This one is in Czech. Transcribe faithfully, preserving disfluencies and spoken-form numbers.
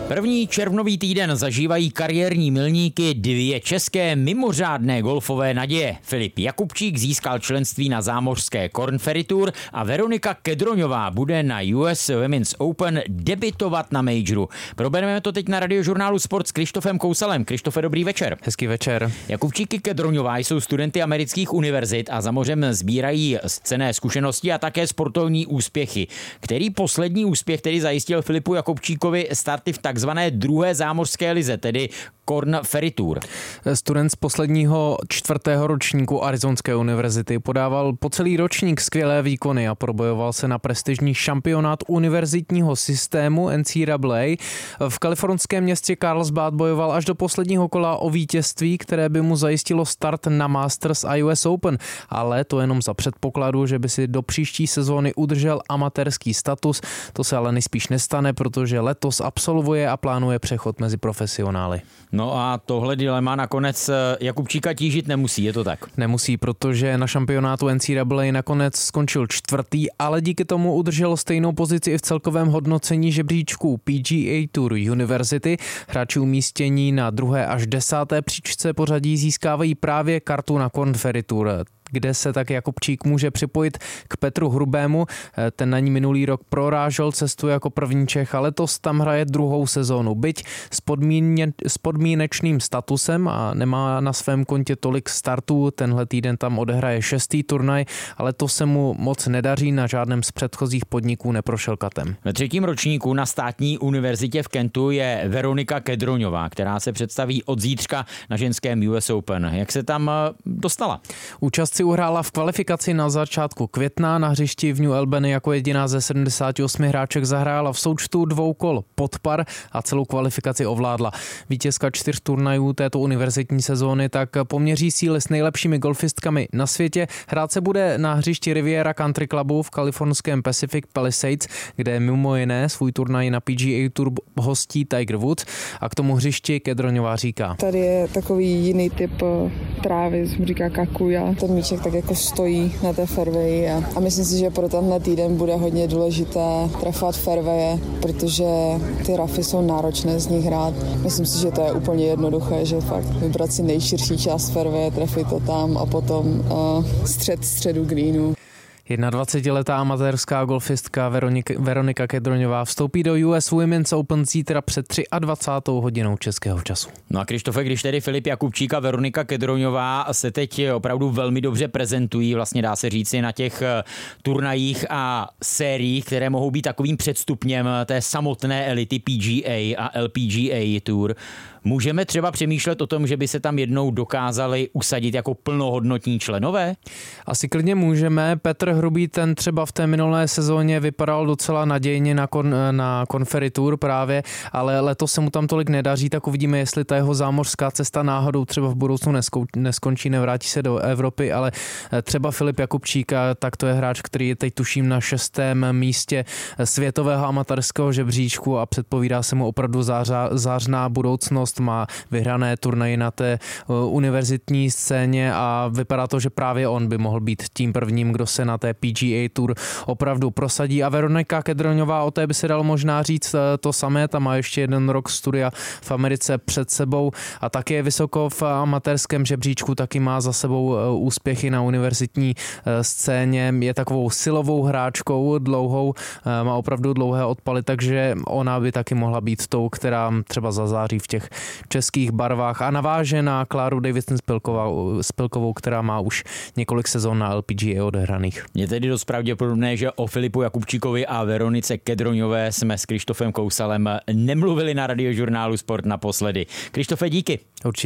První červnový týden zažívají kariérní milníky dvě české mimořádné golfové naděje. Filip Jakubčík získal členství na zámořské Korn Ferry Tour a Veronika Kedroňová bude na U S Women's Open debitovat na majoru. Probereme to teď na Radiožurnálu Sport s Krištofem Kousalem. Krištofe, dobrý večer. Hezký večer. Jakubčík i Kedroňová jsou studenty amerických univerzit a za mořem sbírají cenné zkušenosti a také sportovní úspěchy. Který poslední úspěch, který zajistil Filipu Jakubčíkovi starty v takzvané druhé zámořské lize, tedy Korn Ferry Tour? Student z posledního čtvrtého ročníku Arizonské univerzity podával po celý ročník skvělé výkony a probojoval se na prestižní šampionát univerzitního systému N C A A. V kalifornském městě Carlsbad bojoval až do posledního kola o vítězství, které by mu zajistilo start na Masters a U S Open, ale to jenom za předpokladu, že by si do příští sezóny udržel amatérský status. To se ale nejspíš nestane, protože letos absolvuje a plánuje přechod mezi profesionály. No a tohle dilema nakonec Jakubčíka tížit nemusí, je to tak? Nemusí, protože na šampionátu N C A A nakonec skončil čtvrtý, ale díky tomu udržel stejnou pozici i v celkovém hodnocení žebříčku P G A Tour University. Hráči umístění na druhé až desáté příčce pořadí získávají právě kartu na Korn Ferry Tour, kde se tak Jakubčík může připojit k Petru Hrubému. Ten na ní minulý rok prorážel cestu jako první Čech a letos tam hraje druhou sezónu. Byť s, podmíně, s podmínečným statusem a nemá na svém kontě tolik startů, tenhle týden tam odehraje šestý turnaj, ale to se mu moc nedaří, na žádném z předchozích podniků neprošel katem. Ve třetím ročníku na státní univerzitě v Kentu je Veronika Kedroňová, která se představí od zítřka na ženském U S Open. Jak se tam dostala? Účast si uhrála v kvalifikaci na začátku května. Na hřišti v New Albany jako jediná ze sedmdesáti osmi hráček zahrála v součtu dvou kol pod par a celou kvalifikaci ovládla. Vítězka čtyř turnajů této univerzitní sezóny tak poměří síly s nejlepšími golfistkami na světě. Hrát se bude na hřišti Riviera Country Clubu v kalifornském Pacific Palisades, kde mimo jiné svůj turnaj na P G A Tour hostí Tiger Woods, a k tomu hřišti Kedroňová říká: Tady je takový jiný typ trávy, jsem říká kakuja. Ten míček tak jako stojí na té fairway a, a myslím si, že pro tenhle týden bude hodně důležité trefovat fairwaye, protože ty rafy jsou náročné z nich hrát. Myslím si, že to je úplně jednoduché, že fakt vybrat si nejširší část fairwaye, trefit to tam a potom uh, střed středu greenu. jednadvacetiletá amatérská golfistka Veronika, Veronika Kedroňová vstoupí do U S Women's Open zítra před dvacátou třetí hodinou českého času. No a Krištofe, když tedy Filip Jakubčík a Veronika Kedroňová se teď opravdu velmi dobře prezentují, vlastně dá se říci, na těch turnajích a sériích, které mohou být takovým předstupněm té samotné elity P G A a L P G A Tour, můžeme třeba přemýšlet o tom, že by se tam jednou dokázali usadit jako plnohodnotní členové? Asi klidně můžeme. Petr Hrubý, ten třeba v té minulé sezóně vypadal docela nadějně na, kon, na Korn Ferry Tour právě, ale letos se mu tam tolik nedaří, tak uvidíme, jestli ta jeho zámořská cesta náhodou třeba v budoucnu neskou, neskončí, nevrátí se do Evropy, ale třeba Filip Jakubčík, tak to je hráč, který je teď tuším na šestém místě světového amatérského žebříčku a předpovídá se mu opravdu zářa, zářná budoucnost. Má vyhrané turnaje na té univerzitní scéně a vypadá to, že právě on by mohl být tím prvním, kdo se na té P G A Tour opravdu prosadí. A Veronika Kedroňová, o té by se dalo možná říct to samé, tam má ještě jeden rok studia v Americe před sebou a taky je vysoko v amatérském žebříčku, taky má za sebou úspěchy na univerzitní scéně, je takovou silovou hráčkou, dlouhou, má opravdu dlouhé odpaly, takže ona by taky mohla být tou, která třeba zazáří v těch českých barvách a naváže na Kláru Davidson Spilkovou, Spilkovou, která má už několik sezon na L P G A odehraných. Je tedy dost pravděpodobné, že o Filipu Jakubčíkovi a Veronice Kedroňové jsme s Krištofem Kousalem nemluvili na Radiožurnálu Sport naposledy. Krištofe, díky. Určitě.